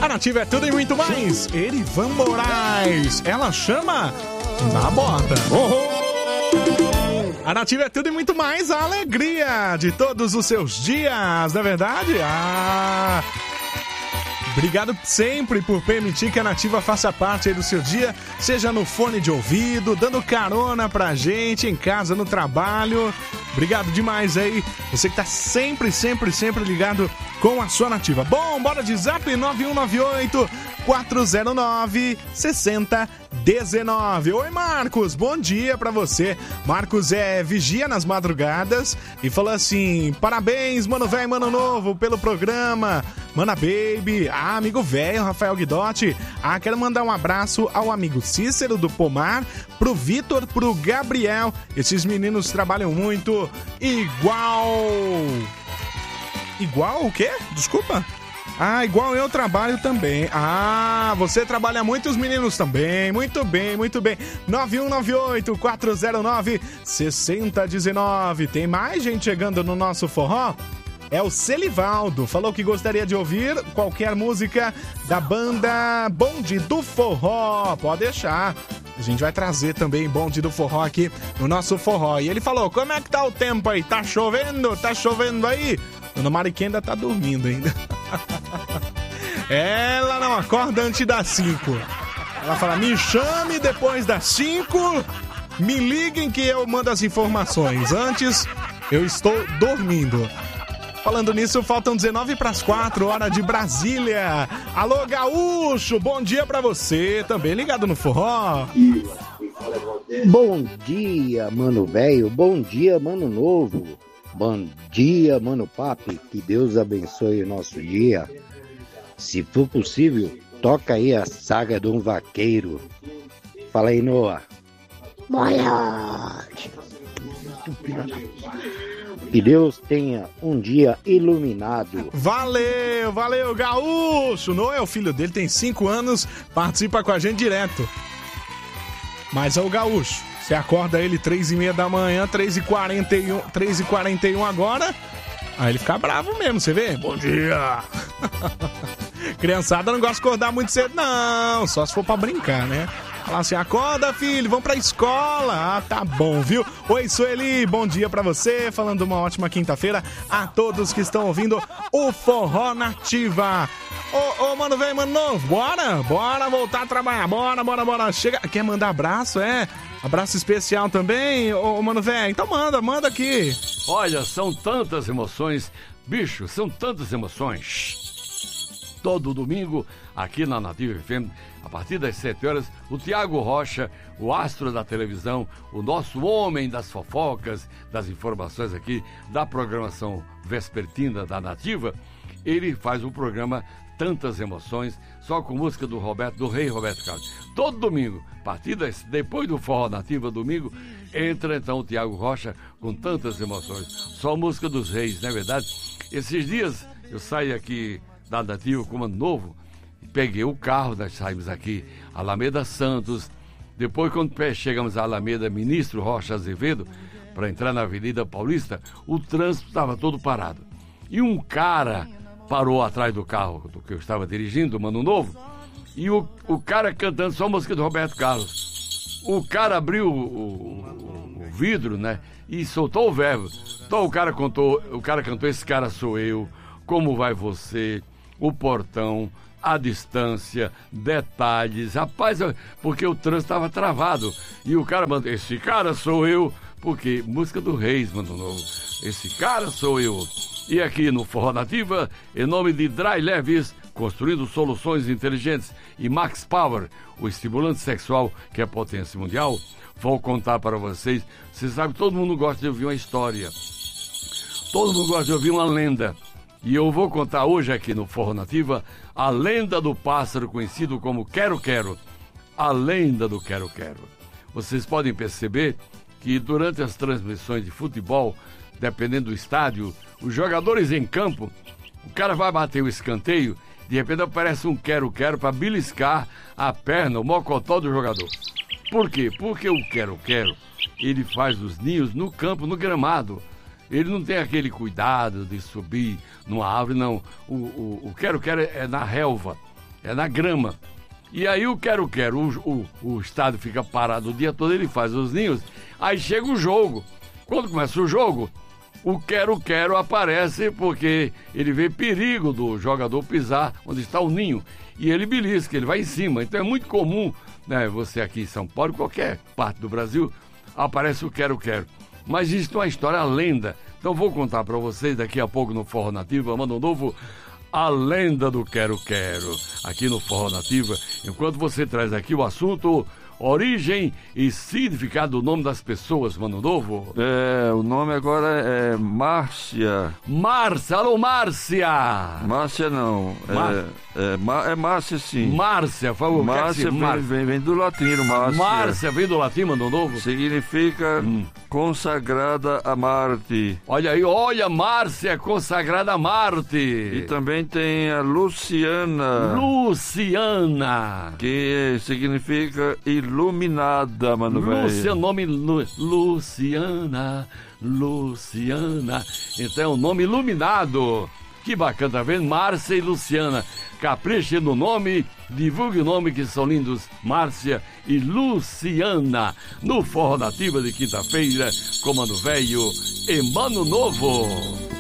A Nativa é tudo e muito mais. Erivan Moraes. Ela chama na bota. A Nativa é tudo e muito mais. A alegria de todos os seus dias, não é verdade? Obrigado sempre por permitir que a Nativa faça parte aí do seu dia, seja no fone de ouvido, dando carona pra gente, em casa, no trabalho. Obrigado demais aí, você que tá sempre ligado com a sua Nativa. Bom, bora de zap 9198-409-6019. Oi, Marcos, bom dia pra você. Marcos é vigia nas madrugadas e falou assim: parabéns, mano velho, mano novo, pelo programa. Mana Baby, amigo velho, Rafael Guidotti. Quero mandar um abraço ao amigo Cícero do Pomar, pro Vitor, pro Gabriel. Esses meninos trabalham muito Igual o quê? Desculpa. Igual eu trabalho também. Você trabalha muito, os meninos também. Muito bem. 9198-409-6019. Tem mais gente chegando no nosso forró? É o Celivaldo, falou que gostaria de ouvir qualquer música da banda Bonde do Forró. Pode deixar. A gente vai trazer também Bonde do Forró aqui no nosso forró. E ele falou: como é que tá o tempo aí? Tá chovendo? Tá chovendo aí? Dona Mariquinha ainda tá dormindo ainda. Ela não acorda antes das 5. Ela fala: me chame depois das 5. Me liguem que eu mando as informações. Antes, eu estou dormindo. Falando nisso, faltam 4:19, hora de Brasília. Alô, Gaúcho, bom dia pra você. Também ligado no forró. Bom dia, mano velho. Bom dia, mano novo. Bom dia, mano papi. Que Deus abençoe o nosso dia. Se for possível, toca aí a saga de um vaqueiro. Fala aí, Noah. Boa. Que Deus tenha um dia iluminado. Valeu, Gaúcho. Não é o filho dele, tem 5 anos, participa com a gente direto. Mas é o Gaúcho. Você acorda ele 3:30 da manhã, 3h41 agora. Aí ele fica bravo mesmo, você vê? Bom dia. Criançada não gosta de acordar muito cedo, não. Só se for pra brincar, né? Falar assim: acorda, filho, vamos pra escola. Tá bom, viu? Oi, Sueli, bom dia pra você. Falando uma ótima quinta-feira a todos que estão ouvindo o Forró Nativa. Ô, mano, velho, mano novo, bora voltar a trabalhar. Bora. Chega, quer mandar abraço, Abraço especial também, ô, mano, velho. Então manda aqui. Olha, são tantas emoções, bicho, são tantas emoções. Todo domingo, aqui na Nativa FM, a partir das 7 horas, o Tiago Rocha, o astro da televisão, o nosso homem das fofocas, das informações aqui, da programação vespertina da Nativa, ele faz o programa Tantas Emoções, só com música do Rei Roberto Carlos. Todo domingo, a partir depois do Forró Nativa, domingo, entra então o Tiago Rocha com Tantas Emoções. Só música dos reis, não é verdade? Esses dias eu saí aqui da Nativa como novo, peguei o carro, nós saímos aqui, Alameda Santos, depois quando chegamos à Alameda Ministro Rocha Azevedo, para entrar na Avenida Paulista, o trânsito estava todo parado. E um cara parou atrás do carro do que eu estava dirigindo, Mano Novo, e o cara cantando só a música do Roberto Carlos. O cara abriu o vidro, né, e soltou o verbo. Então o cara cantou Esse Cara Sou Eu, Como Vai Você, O Portão, A Distância, Detalhes. Rapaz, porque o trânsito estava travado. E o cara mandou: Esse Cara Sou Eu, porque música do Reis, Mano Novo. Esse Cara Sou Eu. E aqui no Forró Nativa, em nome de Dry Leves, construindo soluções inteligentes, e Max Power, o estimulante sexual que é potência mundial, vou contar para vocês. Você sabe, todo mundo gosta de ouvir uma história. Todo mundo gosta de ouvir uma lenda. E eu vou contar hoje aqui no Forró Nativa a lenda do pássaro conhecido como Quero-Quero. A lenda do Quero-Quero. Vocês podem perceber que durante as transmissões de futebol, dependendo do estádio, os jogadores em campo, o cara vai bater o escanteio, de repente aparece um quero-quero para beliscar a perna, o mocotó do jogador. Por quê? Porque o quero-quero, ele faz os ninhos no campo, no gramado. Ele não tem aquele cuidado de subir numa árvore, não. O quero-quero é na relva. é na grama. E aí o quero-quero, o estádio fica parado o dia todo, ele faz os ninhos, aí chega o jogo. Quando começa o jogo, o quero-quero aparece porque ele vê perigo do jogador pisar onde está o ninho. E ele belisca, ele vai em cima. Então é muito comum, né, você aqui em São Paulo, qualquer parte do Brasil, aparece o quero-quero. Mas existe uma história, a lenda. Então vou contar para vocês daqui a pouco no Forró Nativa, Mano Novo, a lenda do quero-quero, aqui no Forró Nativa. Enquanto você traz aqui o assunto, origem e significado do nome das pessoas, Mano Novo. O nome agora é Márcia. Márcia, alô Márcia! Márcia não, é Márcia sim. Márcia, falou. Márcia vem do latino, Márcia. Márcia vem do latim, Mano Novo? Significa consagrada a Marte. Olha aí, olha, Márcia, consagrada a Marte. E também tem a Luciana. Luciana. Que significa iluminada, mano velho. Luciana, nome Luciana. Então é um nome iluminado. Que bacana, tá vendo? Márcia e Luciana. Capriche no nome, divulgue o nome que são lindos. Márcia e Luciana. No Forró Nativa de quinta-feira, com Mano Velho e Mano Novo.